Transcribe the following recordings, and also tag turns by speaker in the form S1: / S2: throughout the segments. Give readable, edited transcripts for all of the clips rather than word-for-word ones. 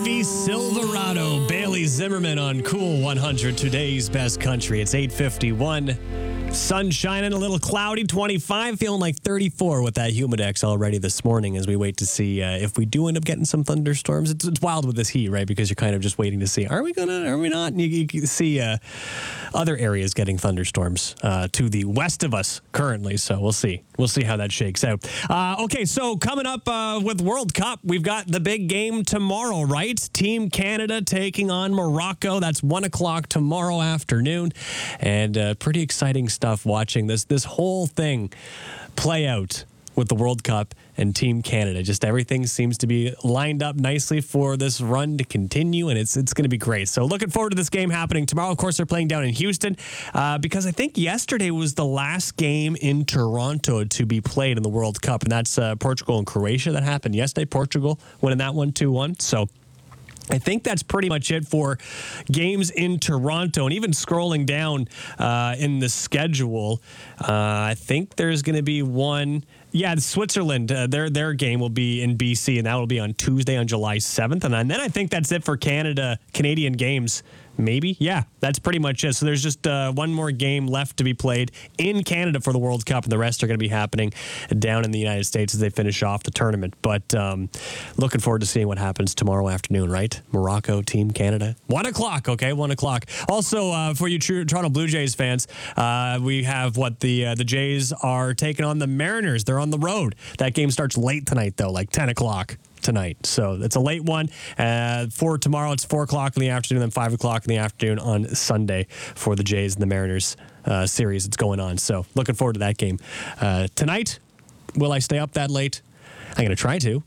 S1: Chevy Silverado. Bailey Zimmerman on Cool 100, today's best country. It's 8:51. Sun shining, a little cloudy, 25, feeling like 34 with that Humidex already this morning as we wait to see if we do end up getting some thunderstorms. It's wild with this heat, right? Because you're kind of just waiting to see, are we not? And you see other areas getting thunderstorms to the west of us currently. So we'll see. We'll see how that shakes out. Okay, so coming up with World Cup, we've got the big game tomorrow, right? Team Canada taking on Morocco. That's 1 o'clock tomorrow afternoon. And pretty exciting stuff watching this whole thing play out with the World Cup and Team Canada. Just everything seems to be lined up nicely for this run to continue, and it's going to be great. So looking forward to this game happening tomorrow. Of course, they're playing down in Houston because I think yesterday was the last game in Toronto to be played in the World Cup, and that's Portugal and Croatia. That happened yesterday. Portugal winning that one 2-1. So I think that's pretty much it for games in Toronto. And even scrolling down in the schedule, I think there's going to be one. Yeah, Switzerland, their game will be in BC, and that will be on Tuesday on July 7th. And then I think that's it for Canadian games. Maybe. Yeah, that's pretty much it. So there's just one more game left to be played in Canada for the World Cup, and the rest are going to be happening down in the United States as they finish off the tournament. But looking forward to seeing what happens tomorrow afternoon, right? Morocco, Team Canada. 1 o'clock, okay? 1 o'clock. Also, for you Toronto Blue Jays fans, we have the Jays are taking on the Mariners. They're on the road. That game starts late tonight, though, like 10 o'clock. Tonight. So it's a late one. For tomorrow, it's 4 o'clock in the afternoon, then 5 o'clock in the afternoon on Sunday for the Jays and the Mariners series that's going on. So looking forward to that game. Tonight, will I stay up that late? I'm going to try to.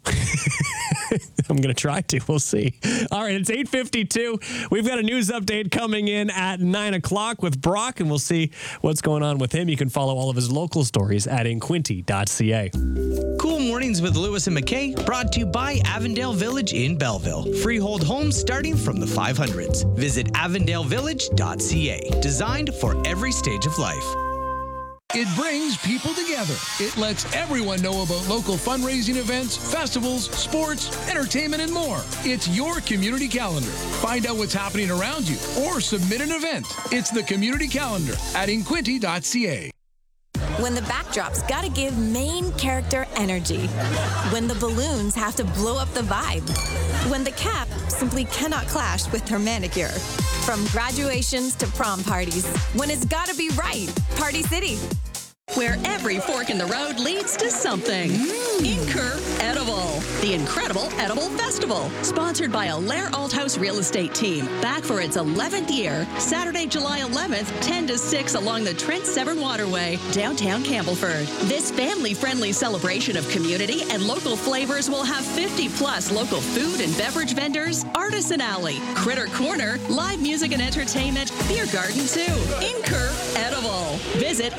S1: I'm going to try to. We'll see. All right, it's 8:52. We've got a news update coming in at 9 o'clock with Brock, and we'll see what's going on with him. You can follow all of his local stories at inquinty.ca.
S2: Cool Mornings with Lewis and McKay, brought to you by Avondale Village in Belleville. Freehold homes starting from the 500s. Visit avondalevillage.ca. Designed for every stage of life.
S3: It brings people together. It lets everyone know about local fundraising events, festivals, sports, entertainment, and more. It's your community calendar. Find out what's happening around you or submit an event. It's the community calendar at inquinty.ca.
S4: When the backdrop's gotta give main character energy. When the balloons have to blow up the vibe. When the cap simply cannot clash with her manicure. From graduations to prom parties. When it's gotta be right. Party City.
S5: Where every fork in the road leads to something. Incur Edible, the incredible edible festival. Sponsored by Allaire Althouse Real Estate Team. Back for its 11th year, Saturday, July 11th, 10 to 6 along the Trent Severn Waterway, downtown Campbellford. This family-friendly celebration of community and local flavors will have 50-plus local food and beverage vendors, artisan alley, critter corner, live music and entertainment, beer garden too. Incur Edible. Visit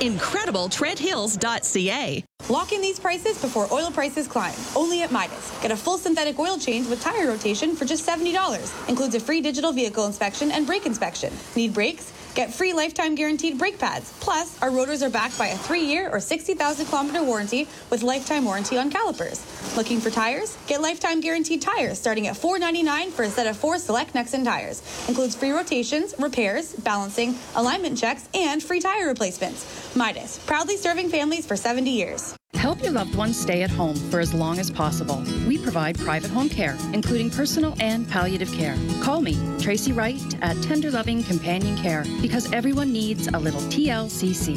S5: incredible.trenthills.ca.
S6: Lock in these prices before oil prices climb. Only at Midas. Get a full synthetic oil change with tire rotation for just $70. Includes a free digital vehicle inspection and brake inspection. Need brakes? Get free lifetime guaranteed brake pads. Plus, our rotors are backed by a 3-year or 60,000-kilometer warranty with lifetime warranty on calipers. Looking for tires? Get lifetime guaranteed tires starting at $4.99 for a set of 4 select Nexen tires. Includes free rotations, repairs, balancing, alignment checks, and free tire replacements. Midas, proudly serving families for 70 years.
S7: Help your loved ones stay at home for as long as possible. We provide private home care, including personal and palliative care. Call me, Tracy Wright, at Tender Loving Companion Care, because everyone needs a little TLCC.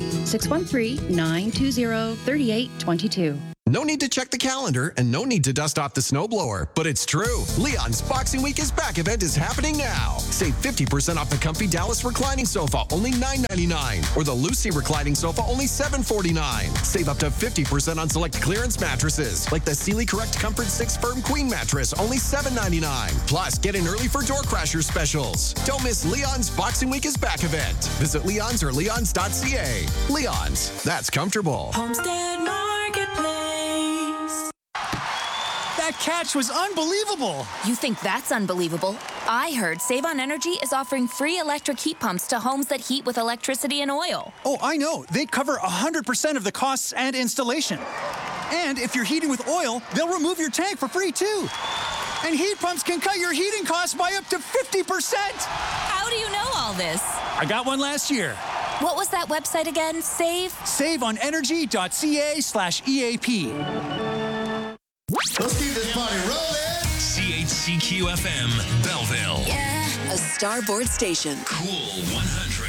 S7: 613-920-3822.
S8: No need to check the calendar and no need to dust off the snowblower. But it's true. Leon's Boxing Week is Back event is happening now. Save 50% off the comfy Dallas reclining sofa, only $9.99. Or the Lucy reclining sofa, only $7.49. Save up to 50% on select clearance mattresses, like the Sealy Correct Comfort 6 Firm Queen mattress, only $7.99. Plus, get in early for door crasher specials. Don't miss Leon's Boxing Week is Back event. Visit Leon's or leons.ca. Leon's, that's comfortable.
S9: Homestead Marketplace.
S10: That catch was unbelievable.
S4: You think that's unbelievable? I heard Save on Energy is offering free electric heat pumps to homes that heat with electricity and oil.
S10: Oh, I know. They cover 100% of the costs and installation. And if you're heating with oil, they'll remove your tank for free, too. And heat pumps can cut your heating costs by up to 50%.
S4: How do you know all this?
S10: I got one last year.
S4: What was that website again?
S10: SaveOnEnergy.ca/EAP.
S11: Let's keep this party rolling.
S12: CHCQ FM, Belleville.
S13: Yeah. A Starboard station.
S12: Cool 100.